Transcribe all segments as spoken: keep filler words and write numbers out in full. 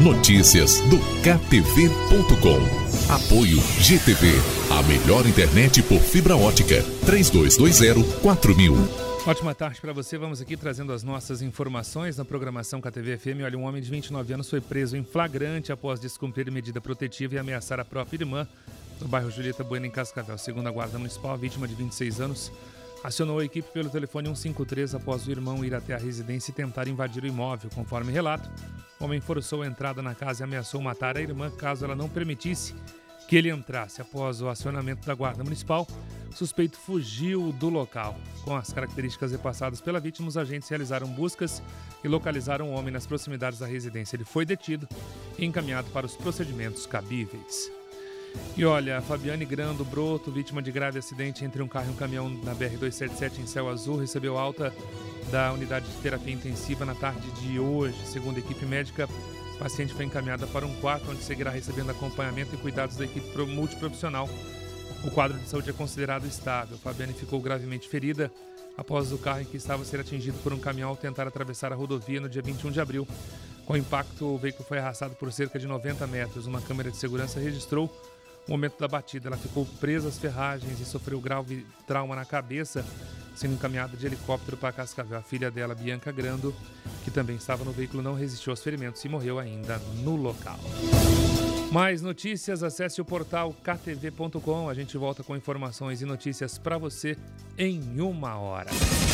Notícias do K T V ponto com. Apoio G T V, a melhor internet por fibra ótica. três dois dois zero quatro mil. Ótima tarde para você. Vamos aqui trazendo as nossas informações na programação K T V F M. Olha, um homem de vinte e nove anos foi preso em flagrante após descumprir medida protetiva e ameaçar a própria irmã no bairro Julieta Bueno, em Cascavel. Segundo a Guarda Municipal, a vítima de vinte e seis anos acionou a equipe pelo telefone cento e cinquenta e três após o irmão ir até a residência e tentar invadir o imóvel. Conforme relato, o homem forçou a entrada na casa e ameaçou matar a irmã caso ela não permitisse que ele entrasse. Após o acionamento da Guarda Municipal, o suspeito fugiu do local. Com as características repassadas pela vítima, os agentes realizaram buscas e localizaram o homem nas proximidades da residência. Ele foi detido e encaminhado para os procedimentos cabíveis. E olha, Fabiane Grando Broto, vítima de grave acidente entre um carro e um caminhão na B R duzentos e setenta e sete em Céu Azul, recebeu alta da unidade de terapia intensiva na tarde de hoje. Segundo a equipe médica, a paciente foi encaminhada para um quarto onde seguirá recebendo acompanhamento e cuidados da equipe multiprofissional. O quadro de saúde é considerado estável. Fabiane ficou gravemente ferida após o carro em que estava a ser atingido por um caminhão ao tentar atravessar a rodovia no dia vinte e um de abril. Com o impacto, o veículo foi arrastado por cerca de noventa metros. Uma câmera de segurança registrou o momento da batida. Ela ficou presa às ferragens e sofreu grave trauma na cabeça, sendo encaminhada de helicóptero para Cascavel. A filha dela, Bianca Grando, que também estava no veículo, não resistiu aos ferimentos e morreu ainda no local. Mais notícias, acesse o portal K T V ponto com. A gente volta com informações e notícias para você em uma hora.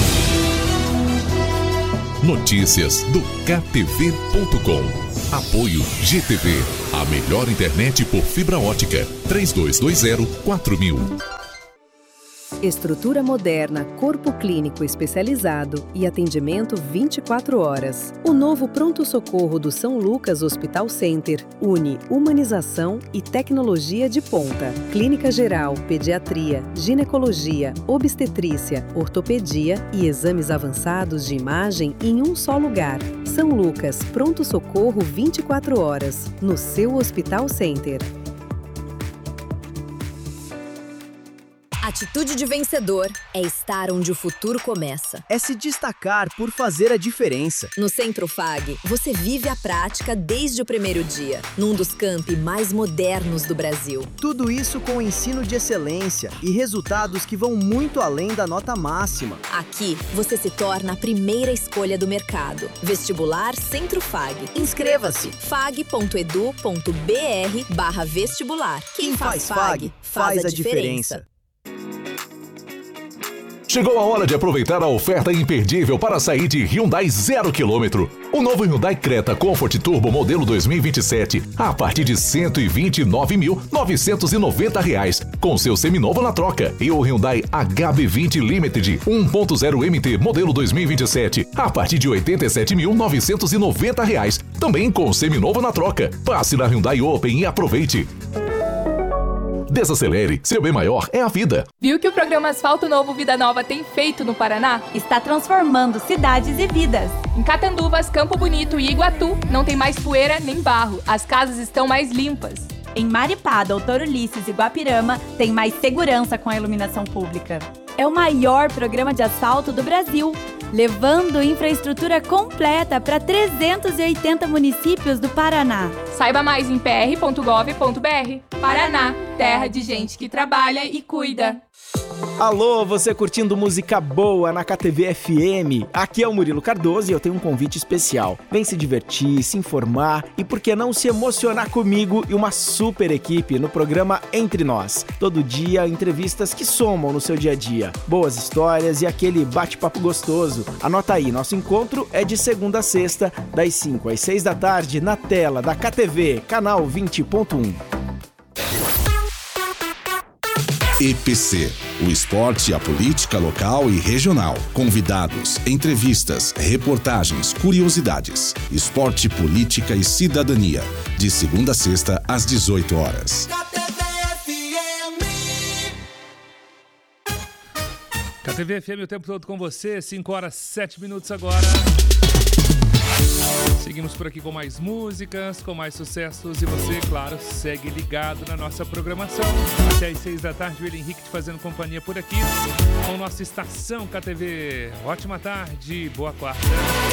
Notícias do K T V ponto com. Apoio G T V, a melhor internet por fibra ótica. três dois dois zero quatro mil. Estrutura moderna, corpo clínico especializado e atendimento vinte e quatro horas. O novo pronto-socorro do São Lucas Hospital Center une humanização e tecnologia de ponta. Clínica geral, pediatria, ginecologia, obstetrícia, ortopedia e exames avançados de imagem em um só lugar. São Lucas, pronto-socorro vinte e quatro horas, no seu Hospital Center. Atitude de vencedor é estar onde o futuro começa. É se destacar por fazer a diferença. No Centro F A G, você vive a prática desde o primeiro dia, num dos campi mais modernos do Brasil. Tudo isso com ensino de excelência e resultados que vão muito além da nota máxima. Aqui, você se torna a primeira escolha do mercado. Vestibular Centro F A G. Inscreva-se. fag ponto edu ponto br barra vestibular. Quem faz F A G, faz a diferença. Chegou a hora de aproveitar a oferta imperdível para sair de Hyundai zero quilômetro. O novo Hyundai Creta Comfort Turbo modelo dois mil e vinte e sete a partir de cento e vinte e nove mil novecentos e noventa reais, com seu seminovo na troca. E o Hyundai H B vinte Limited um ponto zero M T modelo dois mil e vinte e sete a partir de oitenta e sete mil novecentos e noventa reais, também com seminovo na troca. Passe na Hyundai Open e aproveite. Desacelere, seu bem maior é a vida. Viu o que o programa Asfalto Novo Vida Nova tem feito no Paraná? Está transformando cidades e vidas. Em Catanduvas, Campo Bonito e Iguatu, não tem mais poeira nem barro. As casas estão mais limpas. Em Maripá, Doutor Ulisses e Guapirama, tem mais segurança com a iluminação pública. É o maior programa de asfalto do Brasil, levando infraestrutura completa para trezentos e oitenta municípios do Paraná. Saiba mais em p r ponto gov ponto b r. Paraná, terra de gente que trabalha e cuida. Alô, você curtindo música boa na K T V F M? Aqui é o Murilo Cardoso e eu tenho um convite especial. Vem se divertir, se informar e por que não se emocionar comigo e uma super equipe no programa Entre Nós. Todo dia, entrevistas que somam no seu dia a dia. Boas histórias e aquele bate-papo gostoso. Anota aí, nosso encontro é de segunda a sexta, das cinco às seis da tarde, na tela da K T V, canal vinte ponto um. E P C, o esporte, a política local e regional. Convidados, entrevistas, reportagens, curiosidades. Esporte, política e cidadania. De segunda a sexta, às dezoito horas. K T V F M o tempo todo com você, cinco horas, sete minutos agora. Seguimos por aqui com mais músicas, com mais sucessos e você, claro, segue ligado na nossa programação. Até às seis da tarde, o William Henrique te fazendo companhia por aqui com nossa estação K T V. Ótima tarde, boa quarta.